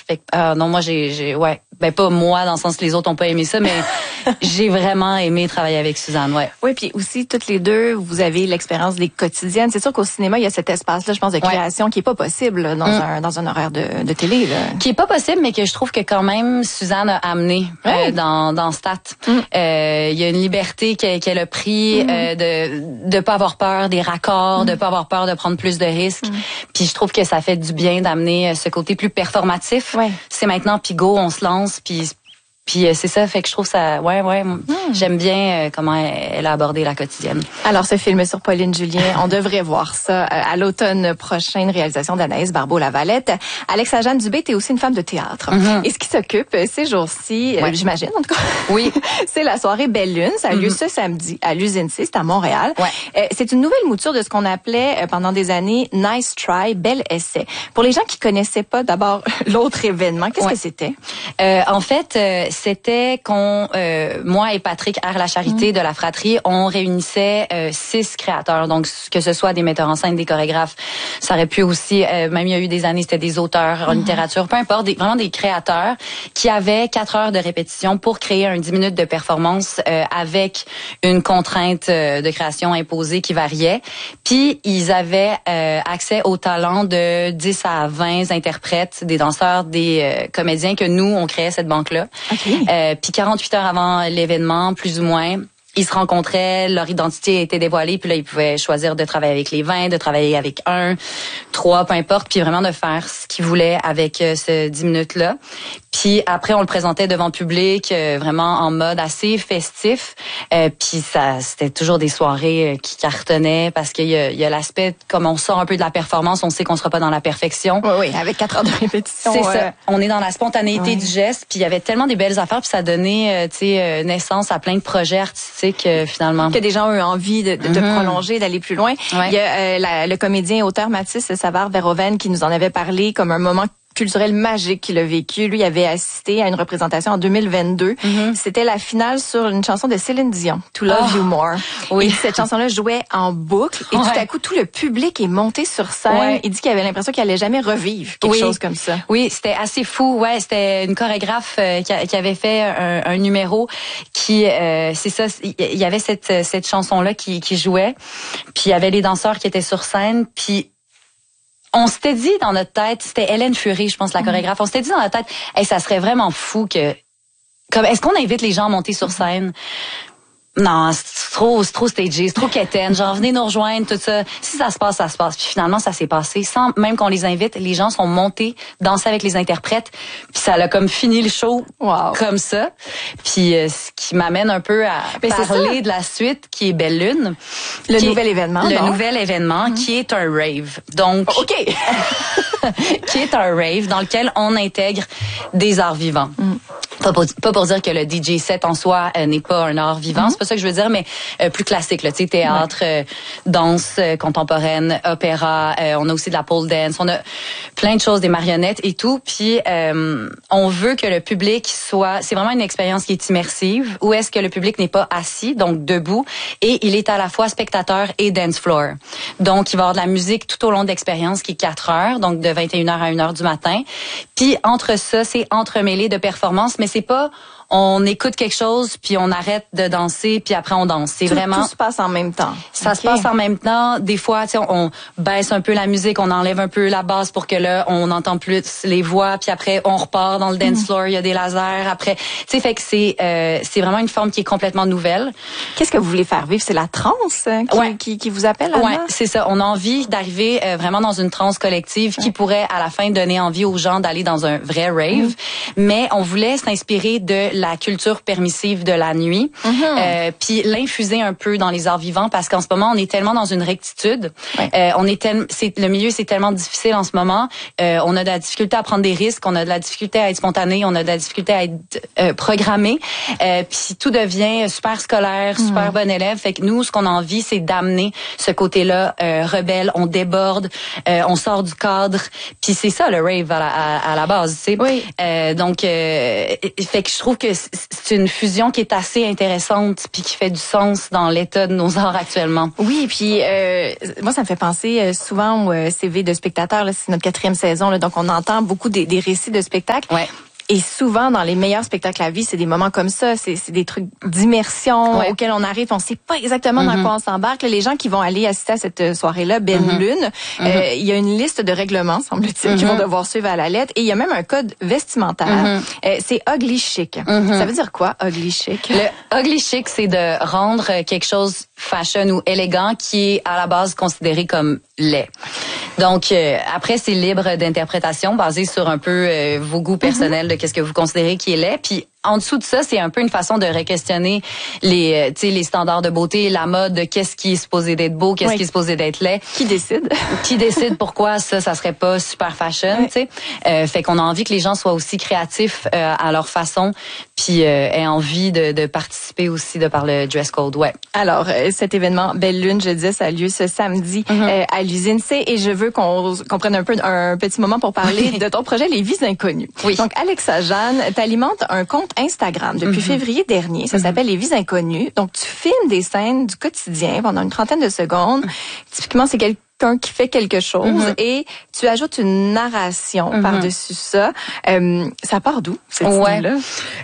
Fait que, non, moi, ouais. Ben, pas moi, dans le sens que les autres ont pas aimé ça, mais j'ai vraiment aimé travailler avec Suzanne, ouais. Oui, puis aussi, toutes les deux, vous avez l'expérience des quotidiennes. C'est sûr qu'au cinéma, il y a cet espace-là, je pense, de création qui est pas possible là, dans un horaire de télé. Là. Qui est pas possible, mais que je trouve que quand même, Suzanne a amené dans Stat. Il y a une liberté qu'elle a pris de pas avoir peur des raccords, de pas avoir peur de prendre plus de risques. Puis je trouve que ça fait du bien d'amener ce côté plus performatif. Ouais. C'est maintenant, puis go, on se lance, puis c'est ça, fait que je trouve ça, j'aime bien comment elle a abordé la quotidienne. Alors, ce film sur Pauline Julien, on devrait voir ça à l'automne prochain, une réalisation d'Anaïs Barbeau-Lavalette. Alexa-Jeanne Dubé, t'es aussi une femme de théâtre. Et ce qui s'occupe ces jours-ci, j'imagine en tout cas, oui, c'est la soirée Belle Lune. Ça a lieu ce samedi à l'Usine C, c'est à Montréal. C'est une nouvelle mouture de ce qu'on appelait pendant des années Nice Try, Bel Essai. Pour les gens qui connaissaient pas d'abord l'autre événement, qu'est-ce que c'était? En fait, c'était moi et Patrick R. La Charité de la Fratrie, on réunissait 6 créateurs, donc que ce soit des metteurs en scène, des chorégraphes, ça aurait pu aussi, même il y a eu des années, c'était des auteurs en littérature, peu importe, vraiment des créateurs qui avaient 4 heures de répétition pour créer un 10 minutes de performance avec une contrainte de création imposée qui variait. Puis ils avaient accès au talent de 10 à 20 interprètes, des danseurs, des comédiens que nous, on créait cette banque-là. Puis 48 heures avant l'événement, plus ou moins, ils se rencontraient, leur identité était dévoilée, puis là, ils pouvaient choisir de travailler avec les 20, de travailler avec 1, 3, peu importe, puis vraiment de faire ce qu'ils voulaient avec ce 10 minutes-là. Puis après, on le présentait devant le public, vraiment en mode assez festif. Puis c'était toujours des soirées qui cartonnaient parce qu'il y a l'aspect, comme on sort un peu de la performance, on sait qu'on sera pas dans la perfection. Oui, avec 4 heures de répétition. C'est ça. On est dans la spontanéité du geste. Puis il y avait tellement des belles affaires, puis ça donnait, naissance à plein de projets artistiques finalement. Que des gens ont eu envie de prolonger, d'aller plus loin. Il y a le comédien et auteur Mathis Savard-Verhoeven qui nous en avait parlé comme un moment culturel magique qu'il a vécu. Lui, il avait assisté à une représentation en 2022. C'était la finale sur une chanson de Céline Dion, To Love You More. Oui. Et cette chanson-là jouait en boucle. Et tout à coup, tout le public est monté sur scène. Il dit qu'il avait l'impression qu'il allait jamais revivre quelque chose comme ça. Oui, c'était assez fou. Ouais, c'était une chorégraphe qui avait fait un numéro qui, c'est ça, il y avait cette chanson-là qui jouait. Puis il y avait les danseurs qui étaient sur scène. Puis on s'était dit dans notre tête, c'était Hélène Fury, je pense, la chorégraphe, on s'était dit dans notre tête, ça serait vraiment fou que, est-ce qu'on invite les gens à monter sur scène? Non, c'est trop stagé, c'est trop quétaine. Genre, venez nous rejoindre, tout ça. Si ça se passe, ça se passe. Puis finalement, ça s'est passé. Sans même qu'on les invite, les gens sont montés, danser avec les interprètes. Puis ça a comme fini le show comme ça. Puis ce qui m'amène un peu à parler de la suite, qui est Belle Lune. Le nouvel événement, qui est un rave. Donc, qui est un rave dans lequel on intègre des arts vivants. Pas pour dire que le DJ set en soi n'est pas un art vivant, c'est pas ça que je veux dire, mais plus classique, là, tu sais, théâtre, danse contemporaine, opéra, on a aussi de la pole dance, on a plein de choses, des marionnettes et tout, puis on veut que le public c'est vraiment une expérience qui est immersive, où est-ce que le public n'est pas assis, donc debout, et il est à la fois spectateur et dance floor. Donc, il va y avoir de la musique tout au long de l'expérience qui est 4 heures, donc de 21h à 1h du matin. Puis entre ça, c'est entremêlé de performances, mais c'est pas on écoute quelque chose puis on arrête de danser puis après on danse. C'est vraiment tout se passe en même temps. Ça se passe en même temps. Des fois, tu sais, on baisse un peu la musique, on enlève un peu la basse pour que là on entend plus les voix puis après on repart dans le dance floor, il y a des lasers après. Tu sais, fait que c'est vraiment une forme qui est complètement nouvelle. Qu'est-ce que vous voulez faire vivre? C'est la transe qui vous appelle là? Ouais, c'est ça. On a envie d'arriver vraiment dans une transe collective qui pourrait à la fin donner envie aux gens d'aller dans un vrai rave. Mais on voulait s'inspirer de la culture permissive de la nuit, puis l'infuser un peu dans les arts vivants parce qu'en ce moment on est tellement dans une rectitude, le milieu c'est tellement difficile en ce moment, on a de la difficulté à prendre des risques, on a de la difficulté à être spontané, on a de la difficulté à être programmé, puis tout devient super scolaire, super bon élève. Fait que nous ce qu'on a envie c'est d'amener ce côté-là rebelle, on déborde, on sort du cadre, puis c'est ça le rave à la base, tu sais. Donc fait que je trouve que c'est une fusion qui est assez intéressante puis qui fait du sens dans l'état de nos arts actuellement. Oui, puis moi ça me fait penser souvent au CV de spectateurs. Là, c'est notre 4e saison, là, donc on entend beaucoup des récits de spectacles. Ouais. Et souvent, dans les meilleurs spectacles à vie, c'est des moments comme ça. C'est des trucs d'immersion auxquels on arrive. On sait pas exactement dans quoi on s'embarque. Les gens qui vont aller assister à cette soirée-là, Belle Lune, il y a une liste de règlements, semble-t-il, qu'ils vont devoir suivre à la lettre. Et il y a même un code vestimentaire. C'est ugly chic. Ça veut dire quoi, ugly chic? Le ugly chic, c'est de rendre quelque chose fashion ou élégant qui est à la base considéré comme laid. Donc, après, c'est libre d'interprétation, basé sur un peu vos goûts personnels de qu'est-ce que vous considérez qui est laid. Puis, en dessous de ça, c'est un peu une façon de re-questionner les standards de beauté, la mode, de qu'est-ce qui est supposé d'être beau, qu'est-ce qui est supposé d'être laid. Qui décide? Qui décide pourquoi ça serait pas super fashion, tu sais. Fait qu'on a envie que les gens soient aussi créatifs à leur façon, puis aient envie de participer aussi de par le dress code, Alors, cet événement Belle Lune, je disais, ça a lieu ce samedi à l'usine C, et je veux qu'on prenne un petit moment pour parler de ton projet Les Vies Inconnues. Oui. Donc, Alexa Jeanne, t'alimentes un compte Instagram depuis février dernier. Ça s'appelle Les Vies Inconnues. Donc, tu filmes des scènes du quotidien pendant une trentaine de secondes. Typiquement, c'est quelqu'un qui fait quelque chose et tu ajoutes une narration par-dessus ça. Ça part d'où, cette idée-là?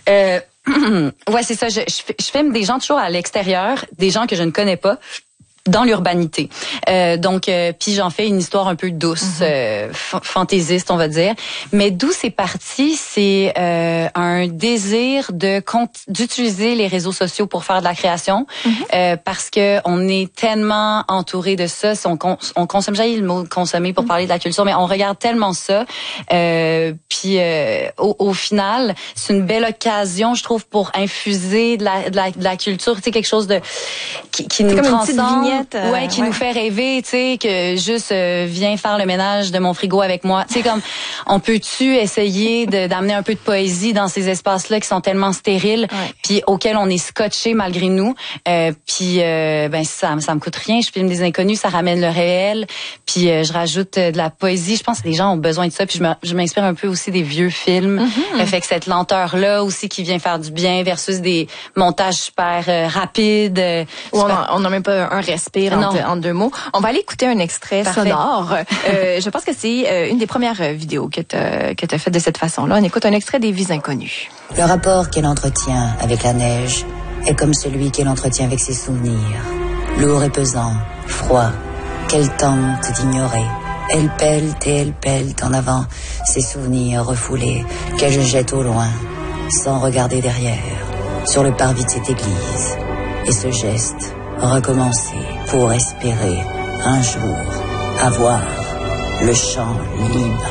Ouais, c'est ça. Je filme des gens toujours à l'extérieur, des gens que je ne connais pas, dans l'urbanité. Puis j'en fais une histoire un peu douce, fantaisiste, on va dire. Mais d'où c'est parti, c'est un désir d'utiliser les réseaux sociaux pour faire de la création, parce que on est tellement entouré de ça. On consomme, j'ai le mot consommer pour parler de la culture, mais on regarde tellement ça. Puis au final, c'est une belle occasion, je trouve, pour infuser de la culture, tu sais, quelque chose de qui nous transcende. Qui nous fait rêver, tu sais, que juste viens faire le ménage de mon frigo avec moi. Tu sais, comme on peut-tu essayer d'amener un peu de poésie dans ces espaces-là qui sont tellement stériles, puis auxquels on est scotché malgré nous. Puis ça me coûte rien. Je filme des inconnus, ça ramène le réel. Puis je rajoute de la poésie. Je pense que les gens ont besoin de ça. Puis je m'inspire un peu aussi des vieux films. Fait que cette lenteur-là aussi qui vient faire du bien versus des montages super rapides. On n'a même pas un respire en 2 mots. On va aller écouter un extrait sonore. Je pense que c'est une des premières vidéos que t'as faites de cette façon-là. On écoute un extrait des Vies Inconnues. Le rapport qu'elle entretient avec la neige est comme celui qu'elle entretient avec ses souvenirs. Lourd et pesant, froid, qu'elle tente d'ignorer. Elle pèle en avant ses souvenirs refoulés qu'elle jette au loin, sans regarder derrière, sur le parvis de cette église. Et ce geste, recommencer pour espérer un jour avoir le champ libre.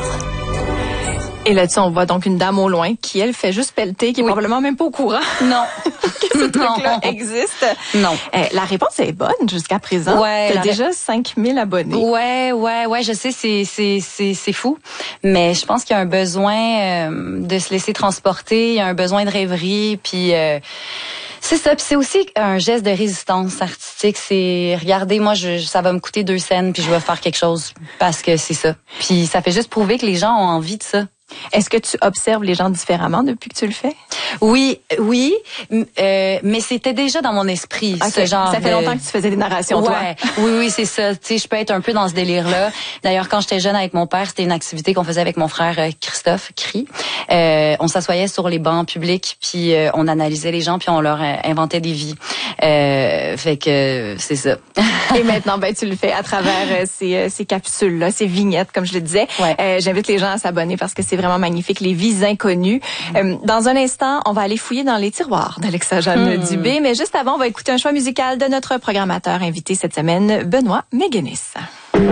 Et là-dessus, on voit donc une dame au loin qui, elle, fait juste pelleter, qui est probablement même pas au courant. Non. que ce truc-là existe. Non. La réponse est bonne jusqu'à présent. T'as déjà 5000 abonnés. Ouais, je sais, c'est fou. Mais je pense qu'il y a un besoin de se laisser transporter, il y a un besoin de rêverie, puis... c'est ça, puis c'est aussi un geste de résistance artistique. C'est, regardez, moi, ça va me coûter 2 cents, puis je vais faire quelque chose parce que c'est ça. Puis ça fait juste prouver que les gens ont envie de ça. Est-ce que tu observes les gens différemment depuis que tu le fais? Oui, mais c'était déjà dans mon esprit, ce genre. Ça fait longtemps que tu faisais des narrations, toi. Oui, c'est ça. Tu sais, je peux être un peu dans ce délire-là. D'ailleurs, quand j'étais jeune avec mon père, c'était une activité qu'on faisait avec mon frère Christophe Cri. On s'assoyait sur les bancs publics, puis on analysait les gens, puis on leur inventait des vies. Fait que c'est ça. Et maintenant, tu le fais à travers ces capsules-là, ces vignettes, comme je le disais. J'invite les gens à s'abonner parce que c'est vraiment magnifique, Les Vies Inconnues. Dans un instant, on va aller fouiller dans les tiroirs d'Alexa Jeanne Dubé, mais juste avant, on va écouter un choix musical de notre programmateur invité cette semaine, Benoît Méguenis.